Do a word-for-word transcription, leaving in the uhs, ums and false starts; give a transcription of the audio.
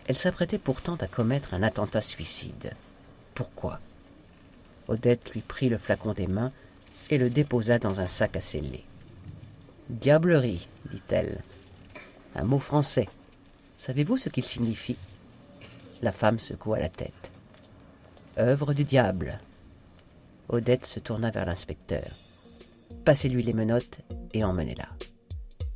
Elle s'apprêtait pourtant à commettre un attentat suicide. Pourquoi ? Odette lui prit le flacon des mains et le déposa dans un sac à scellés. « Diablerie, dit-elle. Un mot français. Savez-vous ce qu'il signifie ?» La femme secoua la tête. « Œuvre du diable. » Odette se tourna vers l'inspecteur. « Passez-lui les menottes et emmenez-la. »